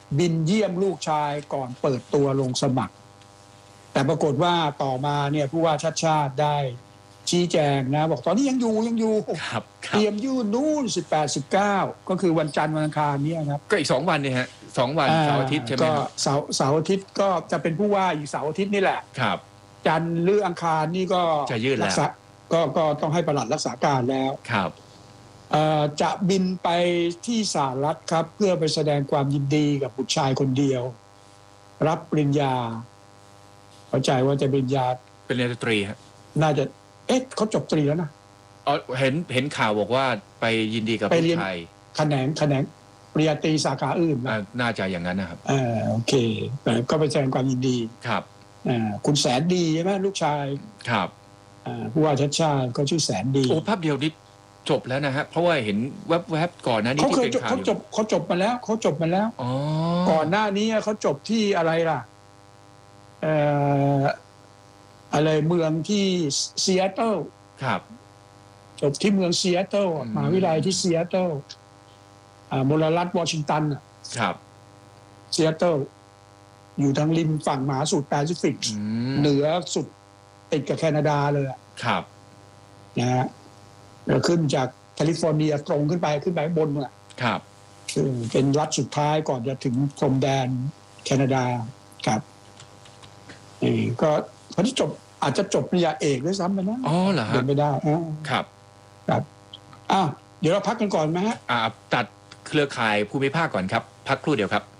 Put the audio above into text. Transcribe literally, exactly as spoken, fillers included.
บินเยี่ยมลูกชายก่อนเปิดตัวลงสมัครแต่ปรากฏว่าต่อมาเนี่ยผู้ว่าชาติชาติได้ชี้แจงนะบอกตอนนี้ยังอยู่ยังอยู่เตรียมยื่นนู่นสิบแปด สิบเก้าก็คือวันจันทร์วันอังคารนี้ครับก็อีกสองวันเนี่ยฮะสองวันเสาร์อาทิตย์ใช่ไหมก็เสาร์เสาร์อาทิตย์ก็จะเป็นผู้ว่าอีกเสาร์อาทิตย์นี่แหละครับจันทร์หรืออังคารนี่ก็จะยื่นแล้วก็ก็ต้องให้ปลัดรักษาการแล้วครับจะบินไปที่สหรัฐครับเพื่อไปแสดงความยินดีกับบุตรชายคนเดียวรับปริญญาเข้าใจว่าจะปริญญาเป็นปริญญาตรีฮะน่าจะเอ๊ะเขาจบตรีแล้วนะอ๋อเห็นเห็นข่าวบอกว่าไปยินดีกับผู้ชายแขนงแขนงปริญญาตรีสาขาอื่นน่าจะอย่างนั้นนะครับอ่าโอเคแต่ก็ไปแสดงความยินดีครับอ่าคุณแสนดีใช่ไหมลูกชายครับอ่าผู้ว่าชาติชาติก็ชื่อแสนดีโอ้ภาพเดียวนี้จบแล้วนะฮะเพราะว่าเห็นแวบๆก่อนหน้านี้ที่เป็นข่าวเขาจบเขาจบมาแล้วเขาจบมาแล้วก่อนหน้านี้เขาจบที่อะไรล่ะเอ่ออะไรเมืองที่ซีแอตเทิลครับจบที่เมืองซีแอตเทิลมหาวิทยาลัยที่ซีแอตเทิลอ่ามลรัฐวอชิงตันครับซีแอตเทิลอยู่ทางริมฝั่งมหาสมุทรแปซิฟิกเหนือสุดติดกับแคนาดาเลยครับนะฮะขึ้นจากแคลิฟอร์เนียตรงขึ้นไปขึ้นไปบนอ่ะครับซึ่งเป็นรัฐสุดท้ายก่อนจะถึงพรมแดนแคนาดาครับนี่ก็เขาที่จบอาจจะจบปริญญาเอกด้วยซ้ำไปนะอ๋อเหรอฮะเป็นไม่ได้ครับครับอ้าวเดี๋ยวเราพักกันก่อนไหมฮะอ่าตัดเครือข่ายภูมิภาคก่อนครับพักครู่เดียวครับ